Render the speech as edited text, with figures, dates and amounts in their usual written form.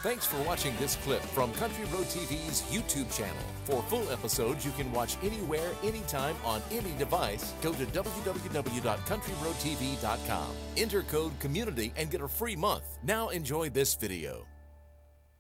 Thanks for watching this clip from Country Road TV's YouTube channel. For full episodes you can watch anywhere, anytime, on any device. Go to www.countryroadtv.com. Enter code COMMUNITY and get a free month. Now enjoy this video.